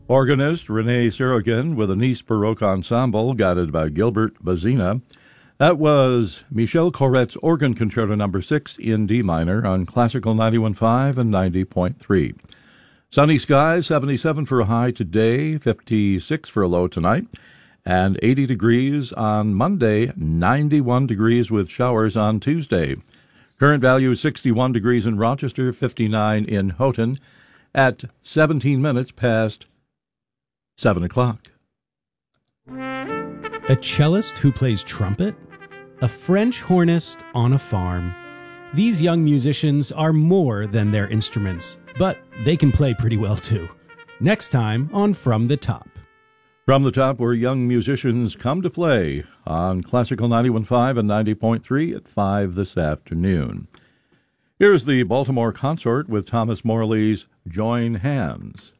Organist Renee Sorokin with a Nice Baroque Ensemble guided by Gilbert Bazina. That was Michel Corret's Organ Concerto No. 6 in D minor on Classical 91.5 and 90.3. Sunny skies, 77 for a high today, 56 for a low tonight, and 80 degrees on Monday, 91 degrees with showers on Tuesday. Current value is 61 degrees in Rochester, 59 in Houghton, at 17 minutes past 7 o'clock. A cellist who plays trumpet? A French hornist on a farm. These young musicians are more than their instruments, but they can play pretty well too. Next time on From the Top. From the Top, where young musicians come to play on Classical 91.5 and 90.3 at 5 this afternoon. Here's the Baltimore Consort with Thomas Morley's Join Hands.